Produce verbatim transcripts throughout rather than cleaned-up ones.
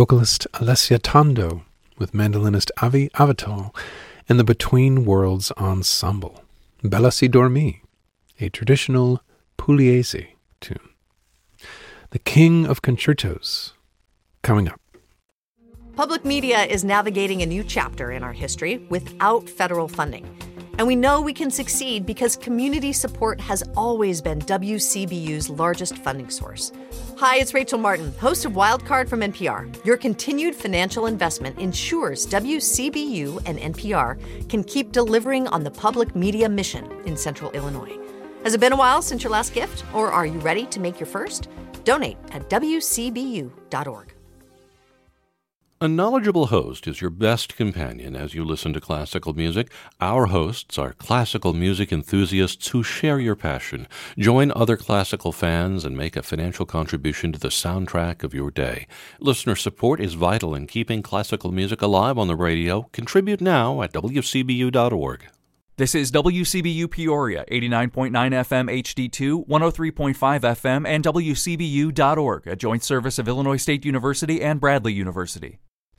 vocalist Alessia Tondo with mandolinist Avi Avital and the Between Worlds Ensemble. Bella si dormi, a traditional Pugliese tune. The King of Concertos, coming up. Public media is navigating a new chapter in our history without federal funding. And we know we can succeed because community support has always been W C B U's largest funding source. Hi, it's Rachel Martin, host of Wildcard from N P R. Your continued financial investment ensures W C B U and N P R can keep delivering on the public media mission in Central Illinois. Has it been a while since your last gift, or are you ready to make your first? Donate at W C B U dot org. A knowledgeable host is your best companion as you listen to classical music. Our hosts are classical music enthusiasts who share your passion. Join other classical fans and make a financial contribution to the soundtrack of your day. Listener support is vital in keeping classical music alive on the radio. Contribute now at W C B U dot org. This is W C B U Peoria, eighty-nine point nine F M H D two, one oh three point five F M, and W C B U dot org, a joint service of Illinois State University and Bradley University.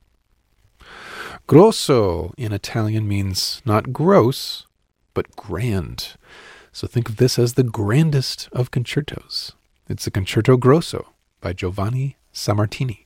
Grosso in Italian means not gross, but grand. So think of this as the grandest of concertos. It's the Concerto Grosso by Giovanni Sammartini.